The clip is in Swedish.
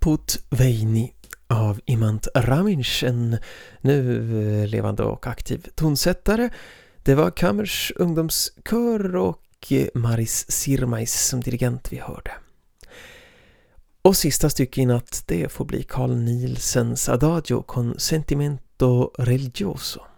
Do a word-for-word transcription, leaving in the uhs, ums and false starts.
Caput Veini av Imant Raminsh, en nu levande och aktiv tonsättare. Det var Kammers ungdomskör och Maris Sirmais som dirigent vi hörde. Och sista stycket i natt, det får bli Carl Nielsens Adagio con sentimento religioso.